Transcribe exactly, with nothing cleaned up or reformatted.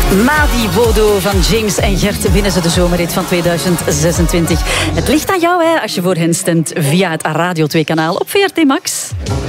Mavi Bodo van James en Gert winnen ze de zomerrit van tweeduizend zesentwintig. Het ligt aan jou hè, als je voor hen stemt via het Radio twee kanaal op V R T Max.